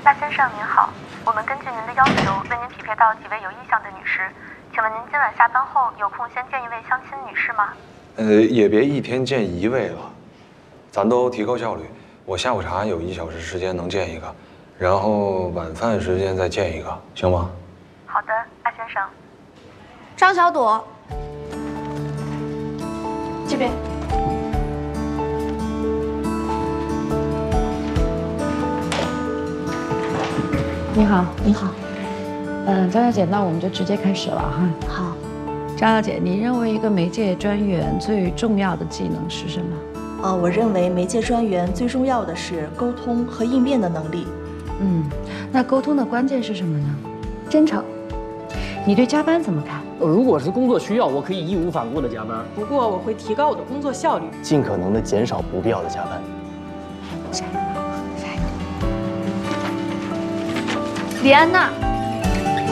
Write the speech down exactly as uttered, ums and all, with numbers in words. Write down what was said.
大先生您好，我们根据您的要求，为您匹配到几位有意向的女士，请问您今晚下班后有空先见一位相亲女士吗？ 呃，也别一天见一位了，咱都提高效率。我下午茶有一小时时间能见一个，然后晚饭时间再见一个，行吗？ 好的，大先生。 张小朵，这边。 你好， 你好。 嗯，张小姐，那我们就直接开始了哈。 好。 张小姐，你认为一个媒介专员最重要的技能是什么？ 呃，我认为媒介专员最重要的是沟通和应变的能力。 嗯，那沟通的关键是什么呢？真诚。你对加班怎么看？ 如果是工作需要，我可以义无反顾的加班。 不过我会提高我的工作效率， 尽可能的减少不必要的加班。 下一个，下一个。 李安娜。